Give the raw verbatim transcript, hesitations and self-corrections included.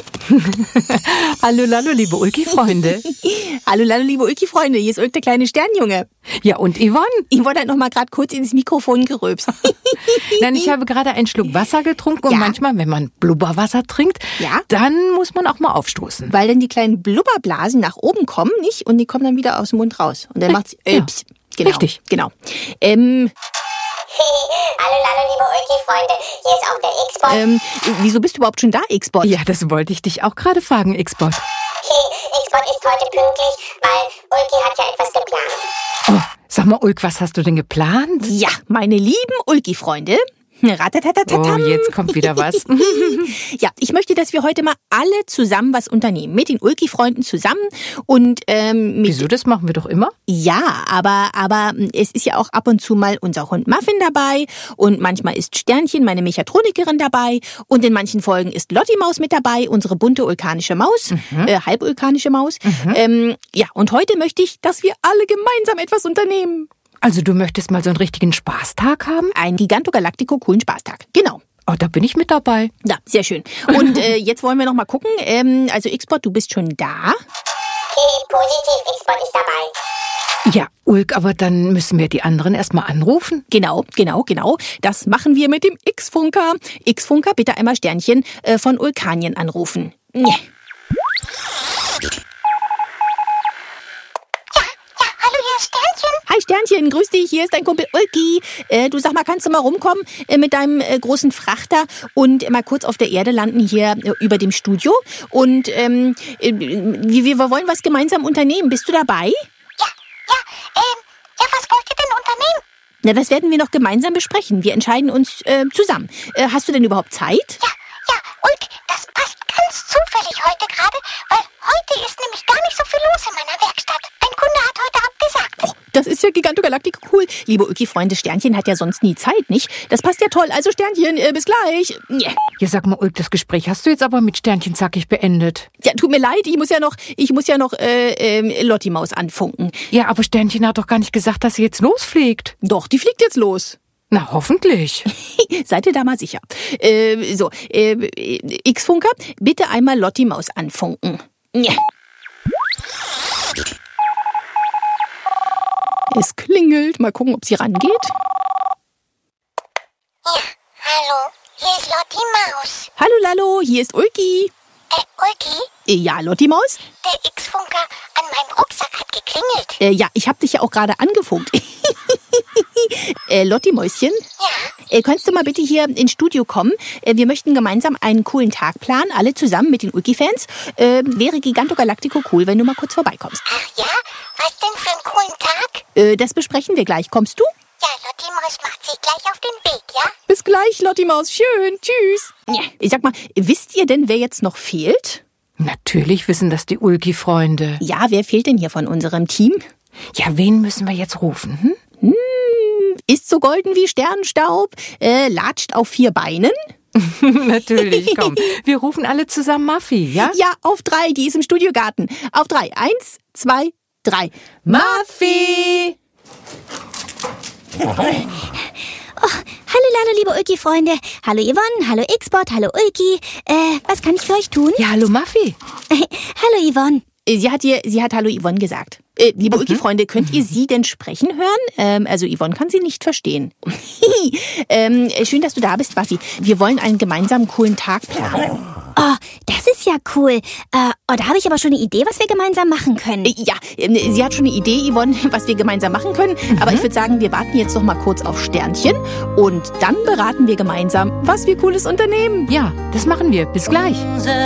Hallo, hallo, liebe Ulki-Freunde. Hallo, hallo, liebe Ulki-Freunde. Hier ist Ulk, der kleine Sternjunge. Ja, und Yvonne? Yvonne hat noch mal gerade kurz ins Mikrofon gerülpst. Nein, ich habe gerade einen Schluck Wasser getrunken und ja. manchmal, wenn man Blubberwasser trinkt, ja. dann muss man auch mal aufstoßen. Weil dann die kleinen Blubberblasen nach oben kommen, nicht? Und die kommen dann wieder aus dem Mund raus. Und dann macht's Öps. Ja. Genau. Richtig. Genau. Ähm... Hallo, hallo, liebe Ulki-Freunde, hier ist auch der X-Bot. Ähm, wieso bist du überhaupt schon da, X-Bot? Ja, das wollte ich dich auch gerade fragen, X-Bot. X-Bot ist heute pünktlich, weil Ulki hat ja etwas geplant. Oh, sag mal, Ulk, was hast du denn geplant? Ja, meine lieben Ulki-Freunde. Oh, jetzt kommt wieder was. Ja, ich möchte, dass wir heute mal alle zusammen was unternehmen. Mit den Ulki-Freunden zusammen. Und, ähm, mit Wieso, das machen wir doch immer? Ja, aber, aber es ist ja auch ab und zu mal unser Hund Muffin dabei. Und manchmal ist Sternchen, meine Mechatronikerin, dabei. Und in manchen Folgen ist Lotti Maus mit dabei, unsere bunte vulkanische Maus, mhm. äh, halbvulkanische Maus. Mhm. Ähm, ja, und heute möchte ich, dass wir alle gemeinsam etwas unternehmen. Also du möchtest mal so einen richtigen Spaßtag haben? Ein Giganto-Galactico coolen Spaßtag, genau. Oh, da bin ich mit dabei. Ja, sehr schön. Und äh, jetzt wollen wir noch mal gucken. Ähm, also X-Bot, du bist schon da? Hey, positiv, X-Bot ist dabei. Ja, Ulk, aber dann müssen wir die anderen erstmal anrufen. Genau, genau, genau. Das machen wir mit dem X-Funker. X-Funker, bitte einmal Sternchen äh, von Ulkanien anrufen. Nee. Hi Sternchen, grüß dich, hier ist dein Kumpel Ulki. Äh, du sag mal, kannst du mal rumkommen äh, mit deinem äh, großen Frachter und mal kurz auf der Erde landen hier äh, über dem Studio? Und ähm, äh, wir, wir wollen was gemeinsam unternehmen. Bist du dabei? Ja, ja, ähm, ja, was wollt ihr denn unternehmen? Na, das werden wir noch gemeinsam besprechen. Wir entscheiden uns äh, zusammen. Äh, hast du denn überhaupt Zeit? Ja, ja, Ulk, das passt ganz zufällig heute gerade, weil heute ist nämlich gar nicht so viel los in meiner Werkstatt. Ein Kunde hat heute abgesagt. Oh, das ist ja Giganto Galactico cool. Liebe Ulki-Freunde, Sternchen hat ja sonst nie Zeit, nicht? Das passt ja toll. Also Sternchen, äh, bis gleich. Yeah. Ja, sag mal, Ulk, das Gespräch hast du jetzt aber mit Sternchen zackig beendet. Ja, tut mir leid, ich muss ja noch, ich muss ja noch äh, äh, Lotti Maus anfunken. Ja, aber Sternchen hat doch gar nicht gesagt, dass sie jetzt losfliegt. Doch, die fliegt jetzt los. Na, hoffentlich. Seid ihr da mal sicher. Äh, so, äh, X-Funker, bitte einmal Lotti Maus anfunken. Yeah. Es klingelt. Mal gucken, ob sie rangeht. Ja, hallo, hier ist Lotti Maus. Hallo, Lalo, hier ist Ulki. Äh, Ulki? Äh, ja, Lotti Maus? Der X-Funker an meinem Rucksack hat geklingelt. Äh, ja, ich hab dich ja auch gerade angefunkt. äh, Lotti Mäuschen? Ja? Äh, kannst du mal bitte hier ins Studio kommen? Äh, wir möchten gemeinsam einen coolen Tag planen, alle zusammen mit den Ulki-Fans. Äh, wäre Giganto Galactico cool, wenn du mal kurz vorbeikommst. Ach ja? Was denn für einen coolen Tag? Äh, das besprechen wir gleich. Kommst du? Ja, Lotti Maus macht sich gleich auf den Weg, ja? Bis gleich, Lotti Maus. Schön. Tschüss. Ja. Ich sag mal, wisst ihr denn, wer jetzt noch fehlt? Natürlich wissen das die Ulki-Freunde. Ja, wer fehlt denn hier von unserem Team? Ja, wen müssen wir jetzt rufen? Hm? Hm, ist so golden wie Sternenstaub, äh, latscht auf vier Beinen. Natürlich, komm. Wir rufen alle zusammen Muffy, ja? Ja, auf drei, die ist im Studiogarten. Auf drei. Eins, zwei, drei. Muffy! Oh, hallo, hallo, liebe Ulki-Freunde. Hallo Yvonne, hallo X-Bot, hallo Ulki. Äh, was kann ich für euch tun? Ja, hallo Muffy. Hallo Yvonne. Sie hat ihr, sie hat Hallo Yvonne gesagt. Äh, liebe mhm. Ulki-Freunde, könnt ihr sie denn sprechen hören? Ähm, also Yvonne kann sie nicht verstehen. ähm, schön, dass du da bist, Muffy. Wir wollen einen gemeinsamen coolen Tag planen. Oh, das ist ja cool. Äh, oh, da habe ich aber schon eine Idee, was wir gemeinsam machen können. Äh, ja, äh, sie hat schon eine Idee, Yvonne, was wir gemeinsam machen können. Mhm. Aber ich würde sagen, wir warten jetzt noch mal kurz auf Sternchen und dann beraten wir gemeinsam, was wir Cooles unternehmen. Ja, das machen wir. Bis gleich.